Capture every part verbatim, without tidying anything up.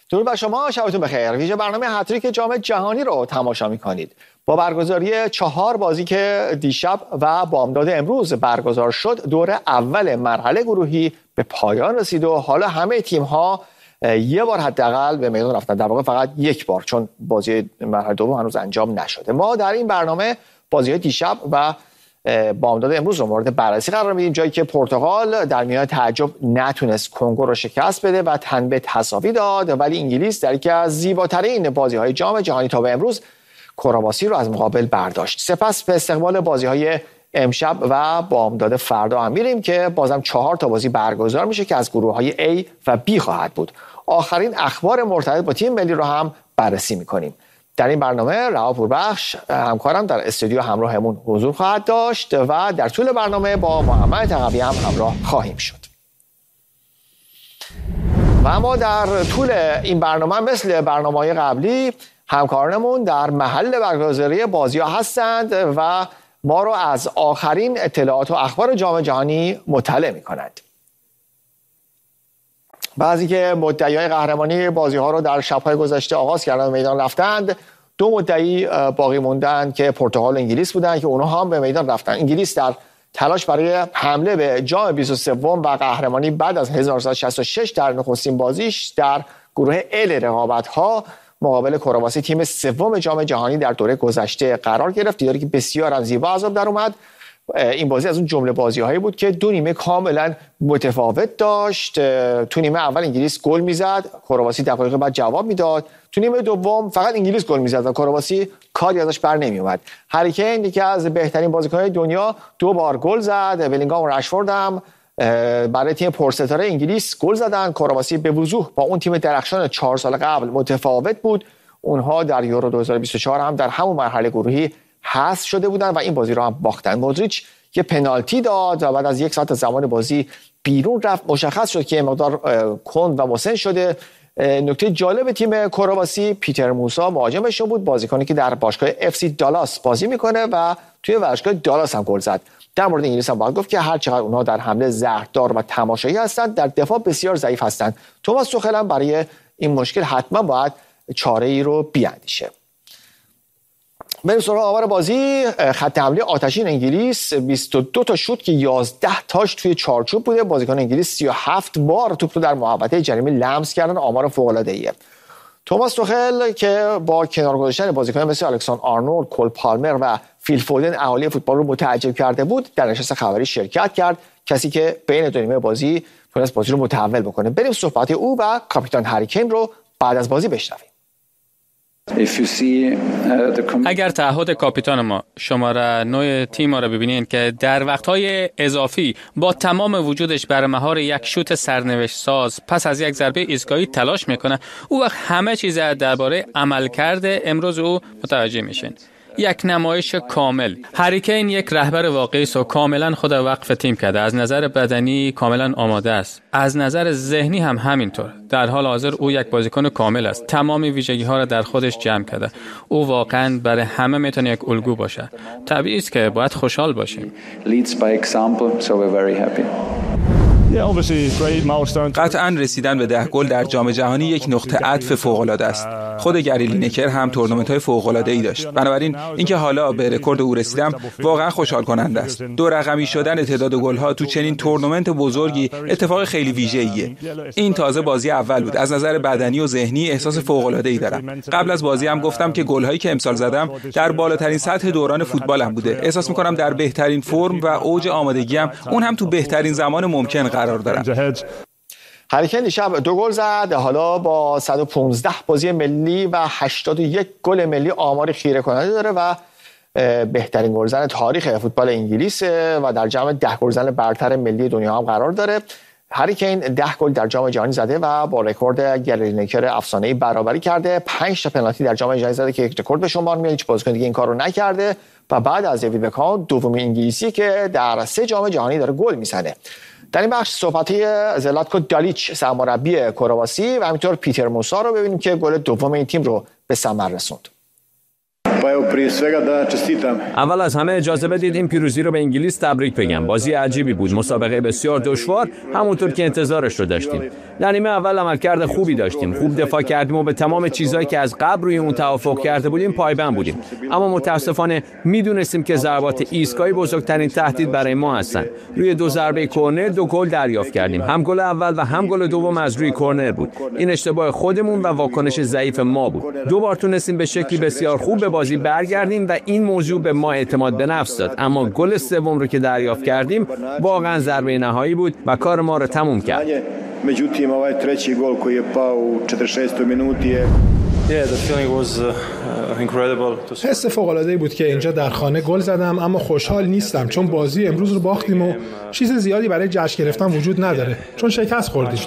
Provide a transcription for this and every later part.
درود بر شما، شبتون بخیر. ویژه برنامه هتریک جام جهانی رو تماشا می‌کنید. با برگزاری چهار بازی که دیشب و بامداد امروز برگزار شد، دور اول مرحله گروهی به پایان رسید و حالا همه تیم‌ها یه بار حداقل به میدان رفتن. در واقع فقط یک بار، چون بازی مرحله دوم هنوز انجام نشده. ما در این برنامه بازی‌های دیشب و بامداد امروز رو مورد بررسی قرار میدیم، جایی که پرتغال در میان تعجب نتونست کنگو رو شکست بده و تن به تساوی داد، ولی انگلیس در یکی از زیباترین بازی‌های جام جهانی تا به امروز کرواسی رو از مقابل برداشت. سپس به استقبال بازی‌های امشب و بامداد فردا هم میریم که بازم چهار تا بازی برگزار میشه که از گروه‌های A و B خواهد بود. آخرین اخبار مرتبط با تیم ملی رو هم بررسی می‌کنیم. در این برنامه رها پوربخش همکارم در استودیو همراهمون حضور خواهد داشت و در طول برنامه با محمد تقوی هم همراه خواهیم شد. و اما در طول این برنامه مثل برنامه‌های قبلی همکارانمون در محل برگزاری بازی‌ها هستند و ما رو از آخرین اطلاعات و اخبار جام جهانی مطلع می‌کنند. بعضی که مدعیای قهرمانی بازی‌ها رو در شب‌های گذشته آغاز کردن و میدان رفتند، دو مدعی باقی موندن که پرتغال و انگلیس بودند که اونها هم به میدان رفتن. انگلیس در تلاش برای حمله به جام بیست و سه و قهرمانی بعد از هزار و نهصد و شصت و شش در نخستین بازیش در گروه ال رقابت‌ها مقابل کرواسی، تیم سوم جام جهانی در دوره گذشته قرار گرفت. دیداری که بسیار هم زیبا عذاب در اومد. این بازی از اون جمله بازی‌هایی بود که دو نیمه کاملا متفاوت داشت. تو نیمه اول انگلیس گل میزد، کرواسی دقایق بعد جواب میداد. تو نیمه دوم فقط انگلیس گل میزد و کرواسی کاری ازش بر نمیومد. هری کین یکی از بهترین بازیکن‌های دنیا دو بار گل زد. بلینگام و رشفورد هم برای تیم پرستاره انگلیس گل زدن. کرواسی به وضوح با اون تیم درخشان چهار سال قبل متفاوت بود. اونها در یورو دو هزار و بیست و چهار هم در همون مرحله گروهی حذف شده بودن و این بازی رو هم باختن. مودریچ یه پنالتی داد و بعد از یک ساعت زمان بازی بیرون رفت. مشخص شد که مقدار کند و مسن شده. نکته جالب تیم کرواسی پیتر موسا مهاجمشون بود، بازیکنی که در باشگاه اف سی دالاس بازی میکنه و توی ورزشگاه دالاس هم گل زد. در مورد انگلیس هم باید گفت که هر چقدر اونها در حمله زهردار و تماشایی هستند، در دفاع بسیار ضعیف هستند. توماس توخل هم برای این مشکل حتما باید چاره‌ای رو بیاندیشه. بریم سراغ آمار بازی. خط حمله آتشین انگلیس بیست و دو تا شوت که یازده تاش توی چارچوب بوده. بازیکن انگلیس سی و هفت بار توپ رو در محوطه جریمه لمس کردن. آمار فوق‌العاده‌ایه. توماس توخل که با کنار گذاشتن بازیکن مثل الکساندر آرنولد، کول پالمر و فیل فودن اهالی فوتبال رو متعجب کرده بود، در نشست خبری شرکت کرد. کسی که بین دو نیمه بازی تونست بازی رو متحول بکنه. بریم صحبت او و کاپیتان هری کین رو بعد از بازی بشنویم. اگر تعهد کاپیتان ما شماره نوع تیم ما را ببینین که در وقتهای اضافی با تمام وجودش بر مهار یک شوت سرنوشت ساز پس از یک ضربه ایستگاهی تلاش میکنه، او وقت همه چیز درباره عملکرد امروز او متوجه میشین. یک نمایش کامل. هری کین یک رهبر واقعی است و کاملا خود وقف تیم کرده. از نظر بدنی کاملا آماده است، از نظر ذهنی هم همینطور. در حال حاضر او یک بازیکن کامل است، تمام ویژگی ها را در خودش جمع کرده. او واقعا برای همه میتونه یک الگو باشه. طبیعی است که باید خوشحال باشیم. قطعاً رسیدن به ده گل در جام جهانی یک نقطه عطف فوق‌العاده است. خود گری لینکر هم تورنمنت‌های فوق‌العاده‌ای داشت. بنابراین اینکه حالا به رکورد او رسیدم واقعاً خوشحال کننده است. دو رقمی شدن تعداد گل‌ها تو چنین تورنمنت بزرگی اتفاق خیلی ویژه‌ایه. این تازه بازی اول بود. از نظر بدنی و ذهنی احساس فوق‌العاده‌ای دارم. قبل از بازی هم گفتم که گل‌هایی که امسال زدم در بالاترین سطح دوران فوتبالم بوده. احساس می‌کنم در بهترین فرم و اوج آمادگی‌ام، اون هم تو بهترین زمان ممکن قرار دارم. هری کین دیشب دو گل زد. حالا با صد و پانزده بازی ملی و هشتاد و یک گل ملی آمار خیره کننده داره و بهترین گلزن تاریخ فوتبال انگلیس و در جمع ده گلزن برتر ملی دنیا هم قرار داره. هری کین ده گل در جام جهانی زده و با رکورد گری لینکر افسانه‌ای برابری کرده. پنج تا پنالتی در جام جهانی زده که یک رکورد به شمار میاد. هیچ بازیکن دیگه این کارو نکرده و بعد از دیوید بکام دومین انگلیسی که در سه جام جهانی داره گل میزنه. در این بخش صحبتی زلاتکو دالیچ سرمربی کرواسی و همینطور پیتر موسا رو ببینیم که گل دوم این تیم رو به ثمر رسوند. اول از همه اجازه بدید این پیروزی رو به انگلیس تبریک بگم. بازی عجیبی بود، مسابقه بسیار دشوار، همونطور که انتظارش رو داشتیم. در نیمه اول عملکرد خوبی داشتیم، خوب دفاع کردیم و به تمام چیزایی که از قبل روی اون توافق کرده بودیم پایبند بودیم. اما متاسفانه میدونستیم که ضربات ایستگاهی بزرگترین تهدید برای ما هستن. روی دو ضربه کرنر دو گل دریافت کردیم. هم گل اول و هم گل دوم از روی کرنر بود. این اشتباه خودمون و واکنش ضعیف ما بود. دو بار تونستیم به شکلی بسیار خوب به بازی برگردیم و این موضوع به ما اعتماد به نفس داد. اما گل سوم رو که دریافت کردیم واقعا ضربه نهایی بود و کار ما رو تموم کرد. Međutim, ovaj treći gol koji je pao u četrdeset šestoj minuti je حس فوق‌العاده‌ای بود که اینجا در خانه گل زدم، اما خوشحال نیستم چون بازی امروز رو باختیم و چیز زیادی برای جشن گرفتن وجود نداره چون شکست خوردیم.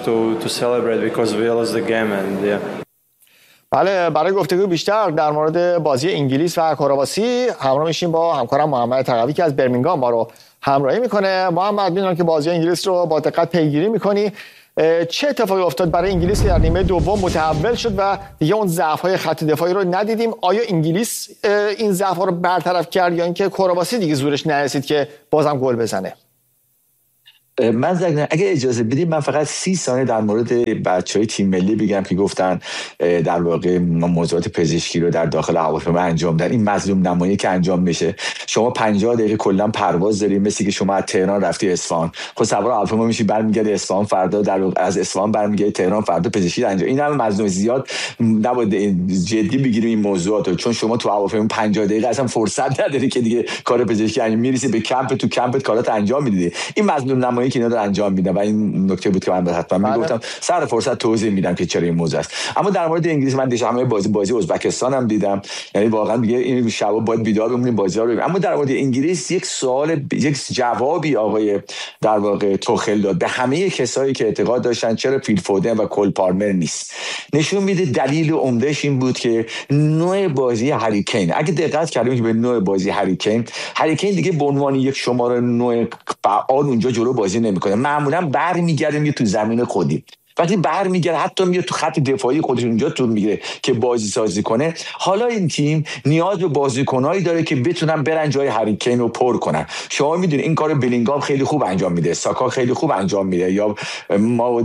بله، برای گفتگو بیشتر در مورد بازی انگلیس و کرواسی همراه میشیم با همکارم محمد تقوی که از برمینگام ما رو همراهی میکنه. محمد، میدونم که بازی انگلیس رو با دقت پیگیری میکنی. چه اتفاقی افتاد برای انگلیس که در نیمه دوم متحول شد و دیگه اون ضعف‌های خط دفاعی رو ندیدیم؟ آیا انگلیس این ضعف‌ها رو برطرف کرد یا اینکه کرواسی دیگه زورش نرسید که بازم گل بزنه؟ من زگنه اگه اجازه بدید من فقط سی ثانیه در مورد بچهای تیم ملی بگم که گفتن در واقع موضوعات پزشکی رو در داخل هواپیما انجام دادن. این مظلوم نمایی که انجام میشه، شما پنجاه دقیقه کلا پرواز دارید، مثل که شما از تهران رفتی اصفهان، خب سوار هواپیما میشی برمیگردی اصفهان، فردا در از اصفهان برمیگردی تهران، فردا پزشکی انجام. این هم مظلوم زیاد نباید جدی بگیریم این موضوعاتو، چون شما تو هواپیما پنجاه دقیقه اصلا فرصت نداری که دیگه کار پزشکی انجام میرسی به کمپ، تو کمپت کارات انجام میدی. این مظلوم نمایی که اینا رو انجام میدن و این نکته بود که من حتما میگفتم سر فرصت توضیح میدم که چرا این موضوع است. اما در مورد انگلیس من دیشب همه بازی بازی ازبکستان هم دیدم، یعنی واقعا دیگه این شبا باید بیدار بمونیم بازی‌ها رو ببینیم. اما در مورد انگلیس یک سوال، یک جوابی آقای در واقع توخل داد به همه کسایی که اعتقاد داشتن چرا فیل فودن و کول پالمر نیست. نشون میده دلیل عمدهش این بود که نوع بازی هری کین، اگه دقت کردیم که به نوع بازی هری کین، هری کین دیگه به عنوان یک شماره نوع فعال اونجا جلو بازی نمیکنه، معمولا برمیگرده میاد تو زمین خودی. وقتی برمیگرده حتی میاد تو خط دفاعی خودش اونجا تو میگیره که بازی سازی کنه. حالا این تیم نیاز به بازیکنایی داره که بتونن برن جای هری کین رو پر کنن. شما میدونید این کارو بلینگام خیلی خوب انجام میده، ساکا خیلی خوب انجام میده، یا ما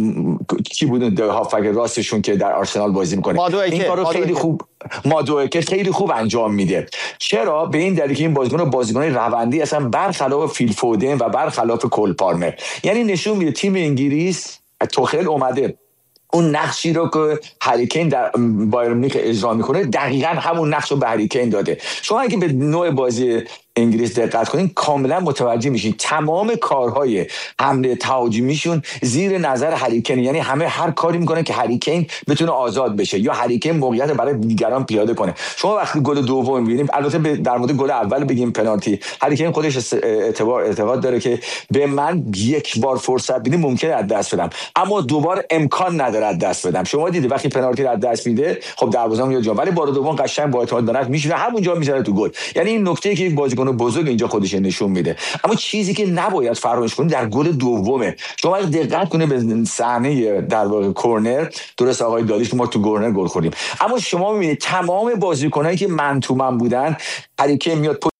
کی بود هافک راستشون که در آرسنال بازی میکنه، این کارو خیلی خوب مادوئه که خیلی خوب انجام میده. چرا؟ به این دلیل که این بازیکن بازیکن روندی اصلا برخلاف فیل فودن و برخلاف کول پالمر. یعنی نشون میده تیم انگلیس توخل اومده اون نقشی رو که هری کین در بایر مونیخ اجرا میکنه دقیقاً همون نقش رو به هری کین داده. شما اگه به نوع بازی انگلیس دقت کنین کاملا متوجه میشین تمام کارهای حمله تهاجمیشون زیر نظر هری کین، یعنی همه هر کاری میکنن که هری کین بتونه آزاد بشه یا هری کین موقعیت برای دیگران پیاده کنه. شما وقتی گل دوم میبینیم، البته در مورد گل اول بگیم پنالتی، هری کین خودش اعتبار اعتقاد داره که به من یک بار فرصت بدین ممکنه از دست بدم، اما دوبار امکان نداره از دست بدم. شما دیدید وقتی پنالتی رو از دست میده خب دروازه‌بان میاد جا، ولی بار دوم قشنگ با اعتماد به نفس میشینه همونجا میذاره تو گل. یعنی این نکته که یک بازیکن بزرگ اینجا خودش نشون میده. اما چیزی که نباید فراموش کنید در گل دومه، شما اگه دقت کنید به صحنه در واقع کرنر، درست آقای داریش ما تو کرنر گل خوردیم، اما شما میبینید تمام بازیکنایی که من تو من بودن هری کین میاد